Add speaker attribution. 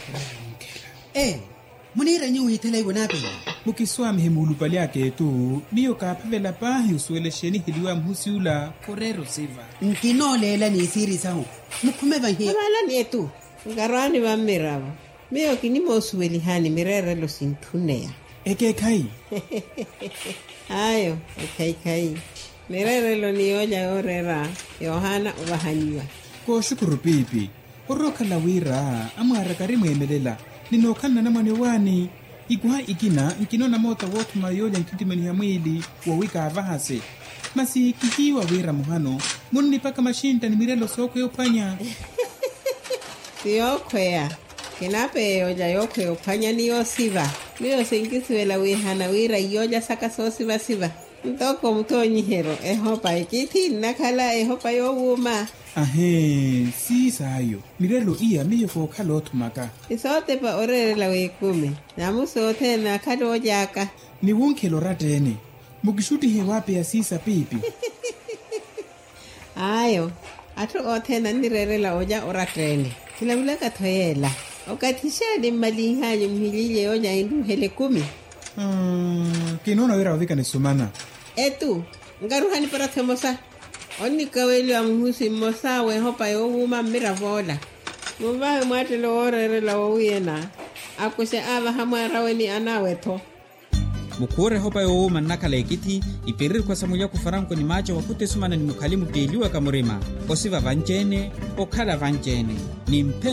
Speaker 1: Munira nyu hitela ibonape.
Speaker 2: Mukiswami himulupali yake tu, miyo kapavela pahi usuelesheni hiliwa mhusiula korero siva.
Speaker 1: Nkinolela ni siri sahu. Mukumeva hii.
Speaker 3: Wala ni etu. Ngarani wa mirava. Miyo kinimo usueli hani mirere lo sintunea.
Speaker 2: Eke kai.
Speaker 3: Ayo, kai. Mirere lo ni oja orera. Yohana ubahaniwa.
Speaker 2: Ko shukuru pipi. Oroka la wira, amara karimu emelela. Ninokana na manewani. Ikuha ikina, nkinona mota wotu mayoja nkitimani ya mwili, wawika avahase. Masi kihiwa wira muhano, muni paka mashinta ni mirelo soko yopanya.
Speaker 3: Siyokwea. Kinape yoja yoko yopanya niyo siva. Miyo sinkisiwela wihana wira yoja saka so siva. Ntoko mtonyi hero, ehopa ikiti nakala ehopa yowuma.
Speaker 2: Ahe, si sayo. Mirelo iya miyo ko kalotu maka.
Speaker 3: Isote pa orere la wekume. Namu sote na kado jaka.
Speaker 2: Ni wunkelo ratene. Mugishuti hewape ya sisa pipi.
Speaker 3: Ayo. Ato ote na nirere la oja oratene. Kila wila katoyela. Okatisha di malinga mhilile oja indu hele 10.
Speaker 2: Kinona wira wavika ni sumana.
Speaker 3: Etu. Ngaruhani para temosa. Oni kaweli wa mhusi mosa we hopa yowuma miravola. Mubawe mwate lo orere la wawiyena. Akuse ava hamara weni anaweto.
Speaker 4: Mukure hopa yowuma nakala ekiti iperir kwa samulia kufaranko ni macha wakute sumana ni mukalimu teliwa kamurema. Osiva vanjene, okala vanjene. Ni mpe